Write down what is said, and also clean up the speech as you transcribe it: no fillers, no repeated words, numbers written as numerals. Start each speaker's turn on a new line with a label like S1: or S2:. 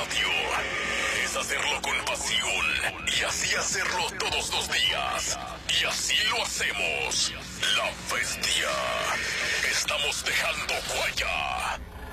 S1: radio es hacerlo con pasión y así hacerlo todos los días. Y así lo hacemos. La Bestia. Estamos dejando huella.